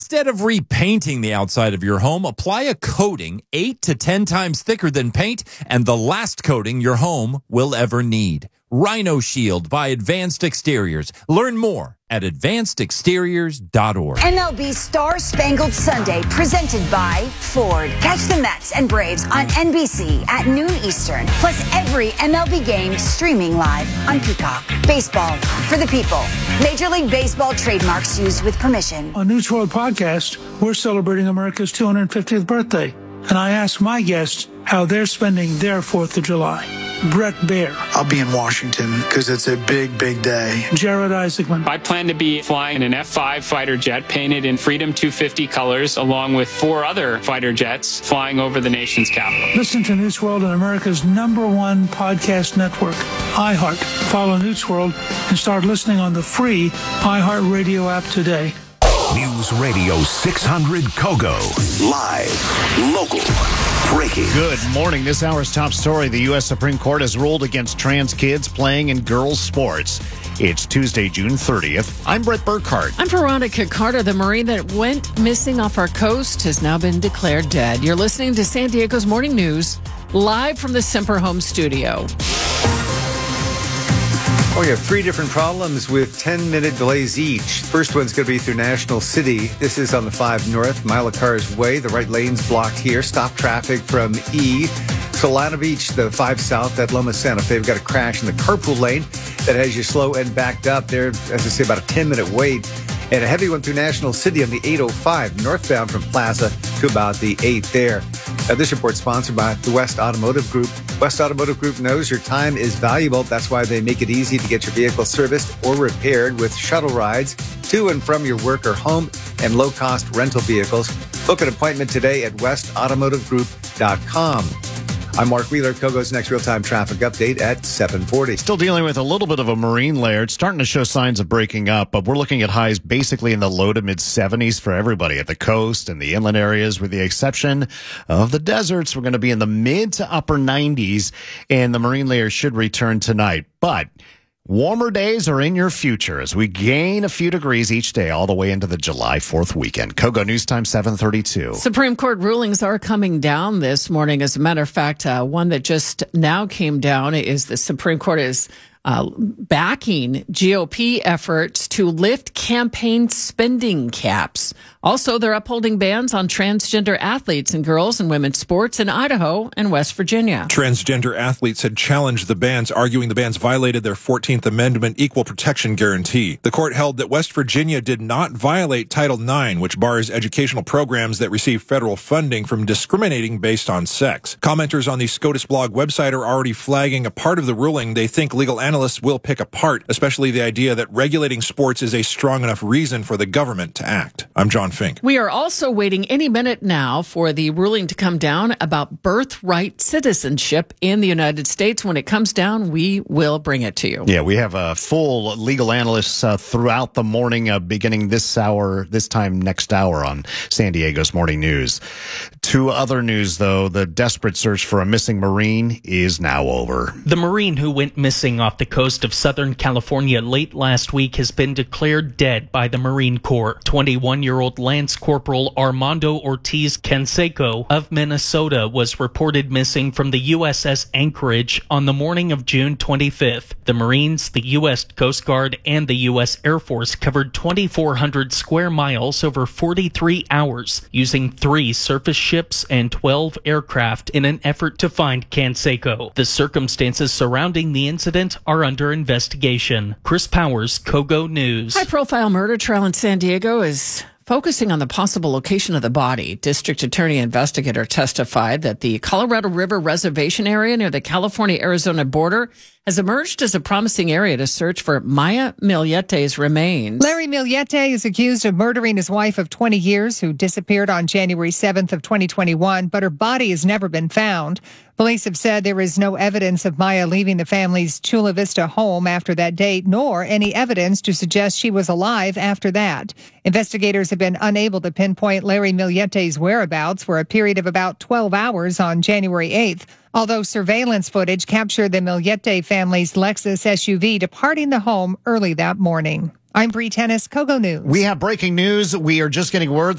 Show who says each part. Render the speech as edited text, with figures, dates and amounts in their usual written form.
Speaker 1: Instead of repainting the outside of your home, apply a coating 8 to 10 times thicker than paint and the last coating your home will ever need. Rhino Shield by Advanced Exteriors. Learn more at advancedexteriors.org.
Speaker 2: MLB Star Spangled Sunday presented by Ford. Catch the Mets and Braves on NBC at noon Eastern. Plus every MLB game streaming live on Peacock. Baseball for the people. Major League Baseball trademarks used with permission.
Speaker 3: On News World Podcast, we're celebrating America's 250th birthday. And I asked my guests how they're spending their 4th of July. Brett Baer.
Speaker 4: I'll be in Washington because it's a big, big day.
Speaker 3: Jared Isaacman.
Speaker 5: I plan to be flying an F-5 fighter jet painted in Freedom 250 colors, along with 4 other fighter jets flying over the nation's capital.
Speaker 3: Listen to News World on America's #1 podcast network, iHeart. Follow News World and start listening on the free iHeart Radio app today.
Speaker 6: News Radio 600 Kogo. Live, local, breaking.
Speaker 7: Good morning. This hour's top story. The U.S. Supreme Court has ruled against trans kids playing in girls' sports. It's Tuesday, June 30th. I'm Brett Burkhardt.
Speaker 8: I'm Veronica Carter. The Marine that went missing off our coast has now been declared dead. You're listening to San Diego's Morning News, live from the Semper Home studio.
Speaker 9: We have 3 different problems with 10-minute delays each. First one's going to be through National City. This is on the 5 North, Mile Cars Way. The right lane's blocked here. Stop traffic from E. Solana Beach, the 5 South at Loma Santa Fe. We've got a crash in the carpool lane that has you slow and backed up. There, as I say, about a 10-minute wait. And a heavy one through National City on the 805 northbound from Plaza to about the 8 there. This report sponsored by the West Automotive Group. West Automotive Group knows your time is valuable. That's why they make it easy to get your vehicle serviced or repaired with shuttle rides to and from your work or home and low-cost rental vehicles. Book an appointment today at westautomotivegroup.com. I'm Mark Wheeler. Kogo's next real-time traffic update at 7:40.
Speaker 7: Still dealing with a little bit of a marine layer. It's starting to show signs of breaking up, but we're looking at highs basically in the low to mid-70s for everybody at the coast and the inland areas, with the exception of the deserts. We're going to be in the mid to upper 90s, and the marine layer should return tonight. But warmer days are in your future as we gain a few degrees each day all the way into the July 4th weekend. Kogo News Time 7:32.
Speaker 8: Supreme Court rulings are coming down this morning. As a matter of fact, one that just now came down is the Supreme Court is backing GOP efforts to lift campaign spending caps. Also, they're upholding bans on transgender athletes and girls and women's sports in Idaho and West Virginia.
Speaker 10: Transgender athletes had challenged the bans, arguing the bans violated their 14th Amendment equal protection guarantee. The court held that West Virginia did not violate Title IX, which bars educational programs that receive federal funding from discriminating based on sex. Commenters on the SCOTUS blog website are already flagging a part of the ruling they think legal analysts will pick apart, especially the idea that regulating sports is a strong enough reason for the government to act. I'm John Fink.
Speaker 8: We are also waiting any minute now for the ruling to come down about birthright citizenship in the United States. When it comes down, we will bring it to you.
Speaker 7: Yeah, we have a full legal analysts throughout the morning, beginning this hour, this time next hour on San Diego's Morning News. 2 other news, though. The desperate search for a missing Marine is now over.
Speaker 11: The Marine who went missing off the coast of Southern California late last week has been declared dead by the Marine Corps. 21-year-old Lance Corporal Armando Ortiz Canseco of Minnesota was reported missing from the USS Anchorage on the morning of June 25th. The Marines, the U.S. Coast Guard, and the U.S. Air Force covered 2,400 square miles over 43 hours using 3 surface ships and 12 aircraft in an effort to find Canseco. The circumstances surrounding the incident are under investigation. Chris Powers, Kogo News.
Speaker 8: High-profile murder trial in San Diego is focusing on the possible location of the body. District Attorney investigator testified that the Colorado River Reservation area near the California-Arizona border has emerged as a promising area to search for Maya Milliete's remains.
Speaker 12: Larry Milliete is accused of murdering his wife of 20 years, who disappeared on January 7th of 2021, but her body has never been found. Police have said there is no evidence of Maya leaving the family's Chula Vista home after that date, nor any evidence to suggest she was alive after that. Investigators have been unable to pinpoint Larry Milliete's whereabouts for a period of about 12 hours on January 8th. Although surveillance footage captured the Milliete family's Lexus SUV departing the home early that morning. I'm Bree Tennis, Kogo News.
Speaker 7: We have breaking news. We are just getting word